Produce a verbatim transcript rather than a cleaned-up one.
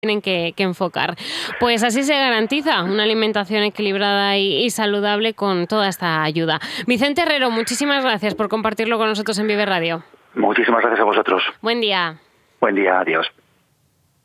tienen que, que enfocar. Pues así se garantiza una alimentación equilibrada y, y saludable con toda esta ayuda. Vicente Herrero, muchísimas gracias por compartirlo con nosotros en Vive Radio. Muchísimas gracias a vosotros. Buen día. Buen día, adiós.